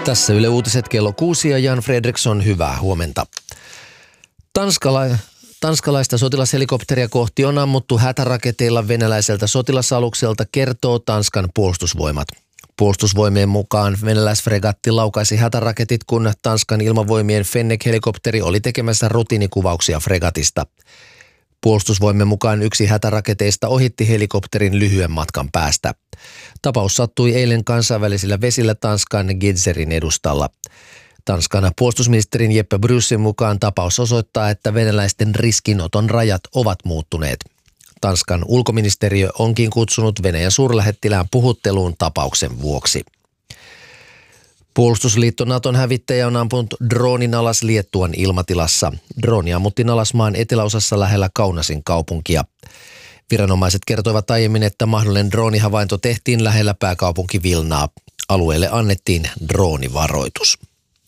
Tässä Yle Uutiset kello 6 ja Jan Fredriksson, hyvää huomenta. Tanskalaista sotilashelikopteria kohti on ammuttu hätäraketeilla venäläiseltä sotilasalukselta, kertoo Tanskan puolustusvoimat. Puolustusvoimien mukaan venäläisfregatti laukaisi hätäraketit, kun Tanskan ilmavoimien Fennek-helikopteri oli tekemässä rutiinikuvauksia fregatista. Puolustusvoimien mukaan yksi hätäraketeista ohitti helikopterin lyhyen matkan päästä. Tapaus sattui eilen kansainvälisillä vesillä Tanskan Gedserin edustalla. Tanskan puolustusministerin Jeppe Bryssin mukaan tapaus osoittaa, että venäläisten riskinoton rajat ovat muuttuneet. Tanskan ulkoministeriö onkin kutsunut Venäjän suurlähettilään puhutteluun tapauksen vuoksi. Puolustusliitto Naton hävittäjä on ampunut droonin alas Liettuan ilmatilassa. Drooni ammuttiin alas maan eteläosassa lähellä Kaunasin kaupunkia. Viranomaiset kertoivat aiemmin, että mahdollinen droonihavainto tehtiin lähellä pääkaupunki Vilnaa. Alueelle annettiin droonivaroitus.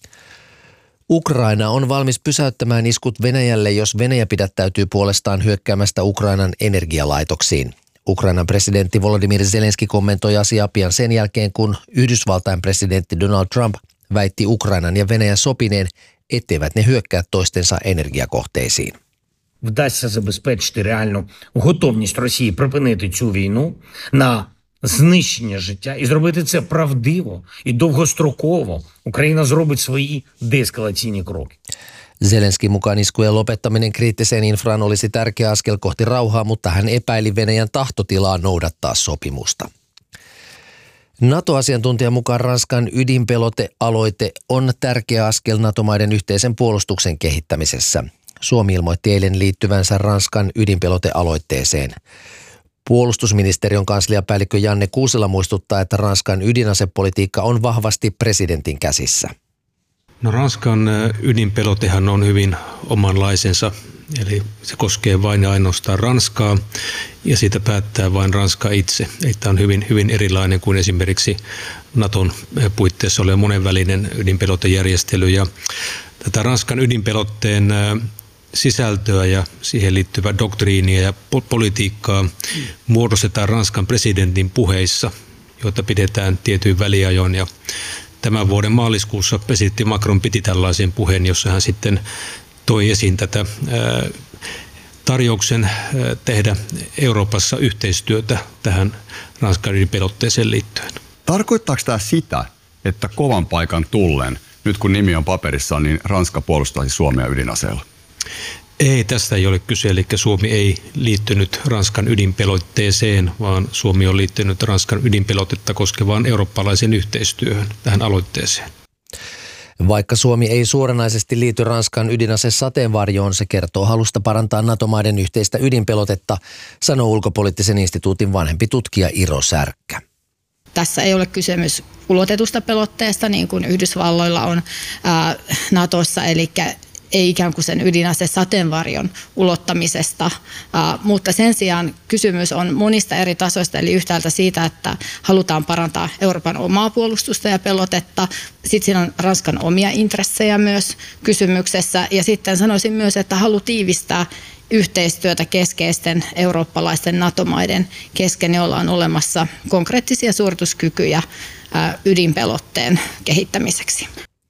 Ukraina on valmis pysäyttämään iskut Venäjälle, jos Venäjä pidättäytyy puolestaan hyökkäämästä Ukrainan energialaitoksiin. Ukrainan presidentti Volodymyr Zelenski kommentoi asiaa pian sen jälkeen, kun Yhdysvaltain presidentti Donald Trump väitti Ukrainan ja Venäjän sopineen, etteivät ne hyökkää toistensa energiakohteisiin. Вдасться забезпечити реальну готовність Росії припинити цю війну на знищення життя і зробити це правдиво і довгостроково, Україна зробить свої деескалаційні кроки. Zelenskin mukaan iskujen lopettaminen kriittiseen infraan olisi tärkeä askel kohti rauhaa, mutta hän epäili Venäjän tahtotilaa noudattaa sopimusta. NATO-asiantuntijan mukaan Ranskan ydinpelotealoite on tärkeä askel NATO-maiden yhteisen puolustuksen kehittämisessä. Suomi ilmoitti eilen liittyvänsä Ranskan ydinpelotealoitteeseen. Puolustusministeriön kansliapäällikkö Janne Kuusela muistuttaa, että Ranskan ydinasepolitiikka on vahvasti presidentin käsissä. No, Ranskan ydinpelotehan on hyvin omanlaisensa, eli se koskee vain ja ainoastaan Ranskaa ja siitä päättää vain Ranska itse. Tämä on hyvin, hyvin erilainen kuin esimerkiksi Naton puitteissa oleva monenvälinen ydinpelotejärjestely. Ja tätä Ranskan ydinpelotteen sisältöä ja siihen liittyvää doktriinia ja politiikkaa muodostetaan Ranskan presidentin puheissa, joita pidetään tietyin väliajoin. Ja tämän vuoden maaliskuussa presidentti Macron piti tällaisen puheen, jossa hän sitten toi esiin tätä tarjouksen tehdä Euroopassa yhteistyötä tähän Ranskan ydinpelotteeseen liittyen. Tarkoittaako tämä sitä, että kovan paikan tullen, nyt kun nimi on paperissa, niin Ranska puolustaisi Suomea ydinaseella? Ei, tästä ei ole kyse, eli Suomi ei liittynyt Ranskan ydinpelotteeseen, vaan Suomi on liittynyt Ranskan ydinpelotetta koskevaan eurooppalaisen yhteistyöhön tähän aloitteeseen. Vaikka Suomi ei suoranaisesti liity Ranskan ydinasesateenvarjoon, se kertoo halusta parantaa NATO-maiden yhteistä ydinpelotetta, sanoo ulkopoliittisen instituutin vanhempi tutkija Iro Särkkä. Tässä ei ole kysymys ulotetusta pelotteesta, niin kuin Yhdysvalloilla on NATOssa, eli ei ikään kuin sen ydinasesateenvarjon ulottamisesta, mutta sen sijaan kysymys on monista eri tasoista, eli yhtäältä siitä, että halutaan parantaa Euroopan omaa puolustusta ja pelotetta. Sitten siinä on Ranskan omia intressejä myös kysymyksessä, ja sitten sanoisin myös, että halu tiivistää yhteistyötä keskeisten eurooppalaisten NATO-maiden kesken, joilla on olemassa konkreettisia suorituskykyjä ydinpelotteen kehittämiseksi.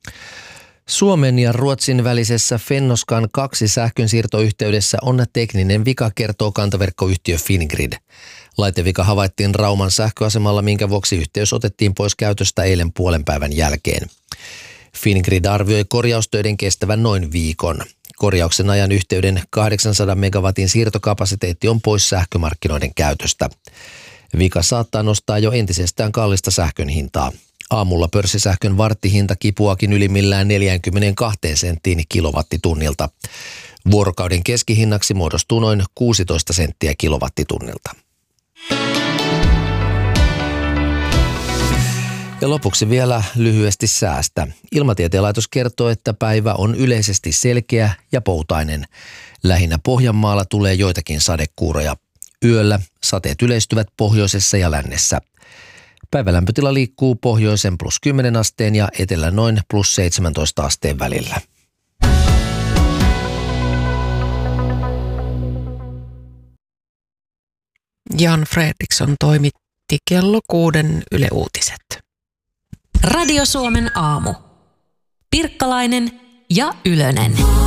Suomen ja Ruotsin välisessä Fennoskan 2 sähkönsiirtoyhteydessä on tekninen vika, kertoo kantaverkkoyhtiö Fingrid. Laitevika havaittiin Rauman sähköasemalla, minkä vuoksi yhteys otettiin pois käytöstä eilen puolenpäivän jälkeen. Fingrid arvioi korjaustöiden kestävän noin viikon. Korjauksen ajan yhteyden 800 megawatin siirtokapasiteetti on pois sähkömarkkinoiden käytöstä. Vika saattaa nostaa jo entisestään kallista sähkön hintaa. Aamulla pörssisähkön varttihinta kipuakin ylimmillään 42 senttiin kilowattitunnilta. Vuorokauden keskihinnaksi muodostuu noin 16 senttiä kilowattitunnilta. Ja lopuksi vielä lyhyesti säästä. Ilmatieteen laitos kertoo, että päivä on yleisesti selkeä ja poutainen. Lähinnä Pohjanmaalla tulee joitakin sadekuuroja. Yöllä sateet yleistyvät pohjoisessa ja lännessä. Päivälämpötila liikkuu pohjoisen +10 asteen ja etelän noin +17 asteen välillä. Jan Fredriksson toimitti kello 6 Yle Uutiset. Radio Suomen aamu. Pirkkalainen ja Ylönen.